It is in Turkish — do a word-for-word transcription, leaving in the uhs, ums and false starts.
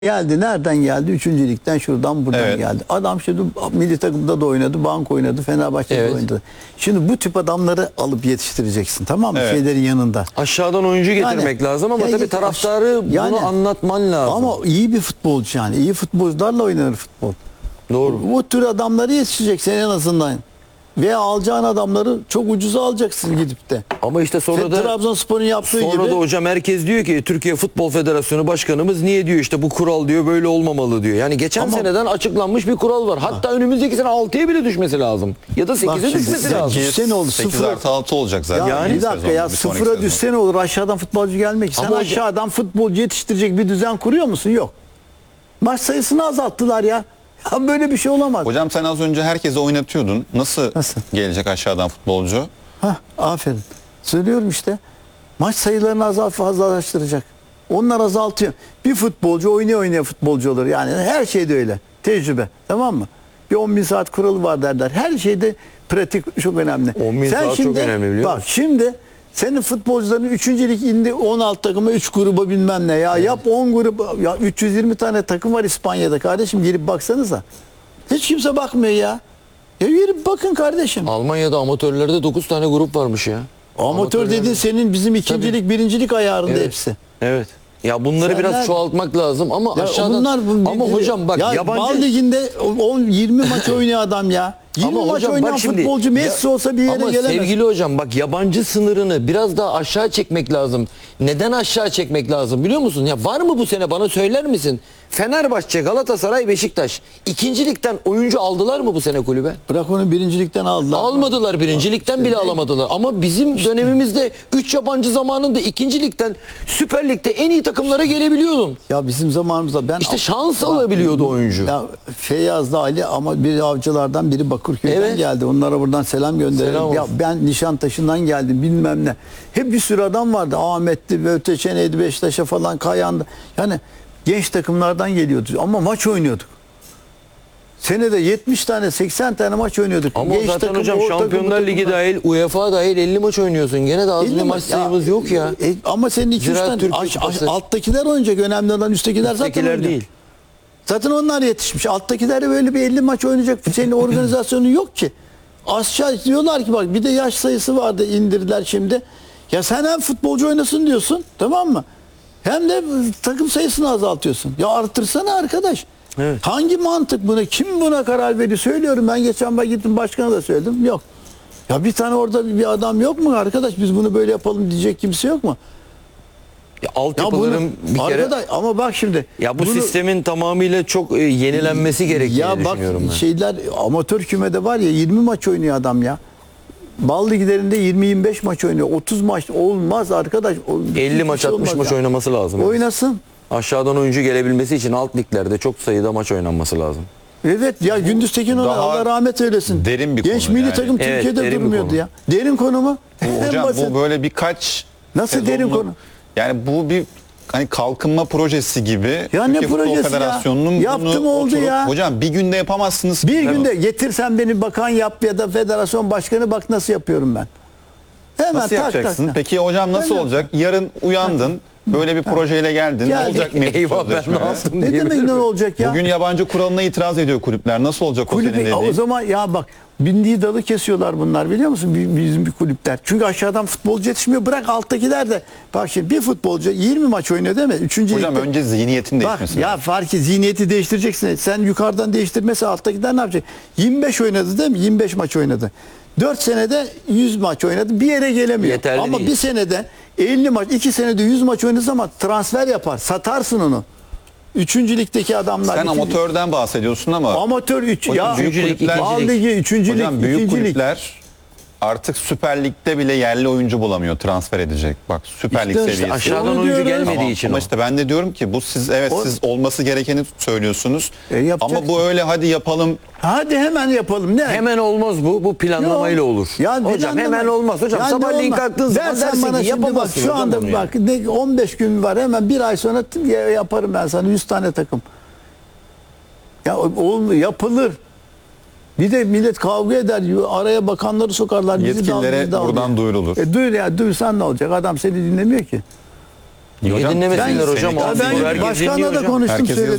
Geldi. Nereden geldi? Üçüncü ligden şuradan buradan Evet. geldi. Adam şimdi milli takımda da oynadı. Bank oynadı. Fenerbahçe'de Evet. oynadı. Şimdi bu tip adamları alıp yetiştireceksin. Tamam mı? Evet. Şeylerin yanında. Aşağıdan oyuncu getirmek Yani- lazım ama Ya tabii git- taraftarı yani- bunu anlatman lazım. Ama iyi bir futbolcu yani. İyi futbolcularla oynanır futbol. Doğru. Bu tür adamları yetişeceksin en azından. Veya alacağın adamları çok ucuza alacaksın gidip de. Ama işte sonra da Trabzonspor'un yaptığı sonra gibi. da hocam herkes diyor ki Türkiye Futbol Federasyonu Başkanımız niye diyor işte bu kural diyor böyle olmamalı diyor. Yani geçen Ama- seneden açıklanmış bir kural var. Hatta önümüzdeki sene altıya bile düşmesi lazım. Ya da sekize şimdi, düşmesi ya lazım. sekiz sene oldu, sekiz sıfır. artı altı olacak zaten. Ya Yani bir dakika sezon, ya bir sonraki sıfıra sezon. düşse ne olur, aşağıdan futbolcu gelmek. Sen Ama hocam- aşağıdan futbolcu yetiştirecek bir düzen kuruyor musun? Yok. Maç sayısını azalttılar ya. Ya böyle bir şey olamaz. Hocam sen az önce herkese oynatıyordun. Nasıl, Nasıl? gelecek aşağıdan futbolcu? Hah, aferin. Söylüyorum işte. Maç sayılarını azalt fazlalaştıracak. Onlar azaltıyor. Bir futbolcu oynaya oynaya futbolcu olur. Yani her şeyde öyle. Tecrübe. Tamam mı? Bir on bin saat kuralı var derler. Her şeyde pratik çok önemli. on bin saat çok önemli biliyor Bak musun? şimdi senin futbolcuların üçüncü lig indi on altı takıma üç gruba bilmem ne ya. Yap on grup. Ya üç yüz yirmi tane takım var İspanya'da kardeşim. Girip baksanıza. Hiç kimse bakmıyor ya. Ya girip bakın kardeşim. Almanya'da amatörlerde dokuz tane grup varmış ya. Amatör Amatörlerde- dediğin senin bizim ikincilik, birincilik ayarında Evet. hepsi. Evet. Ya bunları Sen biraz nerede- çoğaltmak lazım ama Ya aşağıdan bunlar bu- ama bir- hocam bak ya yabancı Bal Ligi'nde on yirmi maç oynuyor adam ya. yirmi Ama maç hocam oynayan bak şimdi- futbolcu Messi Ya- olsa bir yere ama gelemez. sevgili hocam bak yabancı sınırını biraz daha aşağı çekmek lazım. Neden aşağı çekmek lazım biliyor musun? Ya var mı bu sene bana söyler misin? Fenerbahçe, Galatasaray, Beşiktaş ikincilikten oyuncu aldılar mı bu sene kulübe? Bırak onu birincilikten aldılar. Almadılar birincilikten bile alamadılar. Ama bizim dönemimizde üç yabancı zamanında ikincilikten Süper Lig'de en iyi takımlara gelebiliyordun. Ya bizim zamanımızda ben İşte şans alabiliyordu oyuncu. Ya Feyyaz'da Ali ama biri Avcılar'dan biri Bakırköy'den Evet. geldi. Onlara buradan selam gönderelim. Selam Ya olsun. ben Nişantaşı'ndan geldim bilmem ne. Hep bir sürü adam vardı. Ahmet'ti, Böğteçen'eydi, Beşiktaş'a falan Kayan'dı. Yani genç takımlardan geliyordu ama maç oynuyorduk. Senede yetmiş tane seksen tane maç oynuyorduk. Ama Genç zaten takım, hocam orta Şampiyonlar takım, Ligi takımlar. dahil, UEFA dahil elli maç oynuyorsun. Gene de az elli bir maç maç- sayımız yok ya. E, ama senin iki üç Ziraat tane Türkiye aş- aş- Kupası. alttakiler oynayacak. Önemli olan üsttekiler zaten Üsttekiler oynuyor. değil. Zaten onlar yetişmiş. Alttakiler de böyle bir elli maç oynayacak. Senin organizasyonu yok ki. Aşağı diyorlar ki bak bir de yaş sayısı vardı indirdiler şimdi. Ya sen hem futbolcu oynasın diyorsun tamam mı? Hem de takım sayısını azaltıyorsun. Ya artırsana arkadaş. Evet. Hangi mantık buna? Kim buna karar veriyor? Söylüyorum ben geçen ben gittim başkana da söyledim. Yok. Ya bir tane orada bir adam yok mu arkadaş? Biz bunu böyle yapalım diyecek kimse yok mu? Ya Ya bunu altyapıların bir kere arkadaş ama bak şimdi. ya bu bunu- sistemin tamamıyla çok e, yenilenmesi gerektiğini ya bak düşünüyorum ben. şeyler amatör kümede var ya yirmi maç oynuyor adam ya. Bal liglerinde yirmi yirmi beş maç oynuyor. otuz maç olmaz arkadaş. O- elli hiçbir maç şey altmış olmaz maç ya. oynaması lazım. Oynasın. Aşağıdan oyuncu gelebilmesi için alt liglerde çok sayıda maç oynanması lazım. Evet ya Gündüz Tekin ona daha Allah rahmet eylesin. derin bir Genç konu milli yani. takım Evet, Türkiye'de derin bir durmuyordu konu. ya. Derin konu mu? Bu, En hocam basit. bu böyle birkaç Nasıl derin sezonluk- konu? Yani bu bir hani kalkınma projesi gibi. Ya ne Türkiye Futbol projesi ya? Federasyonu'nun Yaptım bunu oldu oturup, ya. hocam bir günde yapamazsınız. Bir Ben- günde getirsen beni bakan yap ya da federasyon başkanı bak nasıl yapıyorum ben. Hemen Nasıl tak, yapacaksın? tak, tak. Peki hocam nasıl Öyle olacak? Yarın uyandın. Böyle bir projeyle geldin. Ne Geldik. olacak mevcut Eyvah ben ne sözleşmede? yaptım Ne diye. demek ne olacak ya? Bugün yabancı kuralına itiraz ediyor kulüpler. Nasıl olacak o senin Kulübü, dediğin? o zaman ya bak bindiği dalı kesiyorlar bunlar biliyor musun? Bi- Bizim bir kulüpler. Çünkü aşağıdan futbolcu yetişmiyor. Bırak alttakiler de. Bak şimdi bir futbolcu yirmi maç oynuyor değil mi? Üçüncü Hocam ligde. önce zihniyetin Bak değişmesi ya lazım. farkı zihniyeti değiştireceksin. Sen yukarıdan değiştirmese alttakiler ne yapacak? yirmi beş oynadı değil mi? yirmi beş maç oynadı. dört senede yüz maç oynadı. Bir yere gelemiyor. Yeterli Ama değil. bir senede elli maç, iki senede yüz maç oynadığı zaman transfer yapar. Satarsın onu. Üçüncü ligdeki adamlar. Sen ikinci- amatörden bahsediyorsun ama Amatör üç hocam ya. büyük üçüncü lig, kulüpler, ikinci Bal lig. Ligi, üçüncü hocam lig, büyük ikinci lig. kulüpler artık Süper Lig'de bile yerli oyuncu bulamıyor, transfer edecek. Bak Süper Lig İşte işte seviyesi. Aşağıdan Onu oyuncu diyoruz. gelmediği Tamam, için ama o. işte ben de diyorum ki bu siz evet O- siz olması gerekeni söylüyorsunuz. E, yapacaksın. ama bu öyle hadi yapalım. Hadi hemen yapalım. Ne? Hemen olmaz bu. Bu planlamayla Yok. olur. Ya hocam planlama- hemen olmaz. Hocam Ya ne sabahleyin olmaz? kalktığın zaman Ben sen dersin bana ki şimdi bak yapamazsın. şu hocam anda onu ya. bak ne on beş gün var hemen bir ay sonra tüm ya- yaparım ben sana yüz tane takım. Ya olmuyor yapılır. Bir de millet kavga eder. Araya bakanları sokarlar. Bizi de al, Yetkililere bizi de al buradan diye. duyurulur. E duyur ya duyursan ne olacak? Adam seni dinlemiyor ki. Niye Hocam, dinlemesinler ben- hocam? Ben- Abi, Ben bu herkes başkanla dinliyor da hocam. konuştum, Herkes söyledim.